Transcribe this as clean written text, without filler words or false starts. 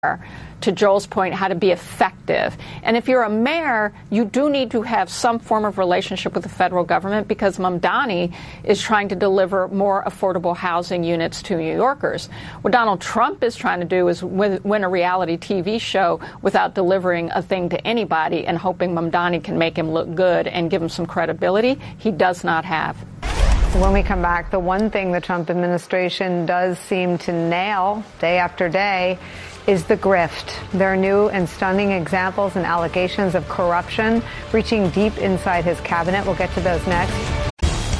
to Joel's point, how to be effective. And if you're a mayor, you do need to have some form of relationship with the federal government because Mamdani is trying to deliver more affordable housing units to New Yorkers. What Donald Trump is trying to do is win a reality TV show without delivering a thing to anybody and hoping Mamdani can make him look good and give him some credibility. He does not have. When we come back, the one thing the Trump administration does seem to nail day after day is the grift. There are new and stunning examples and allegations of corruption reaching deep inside his cabinet. We'll get to those next.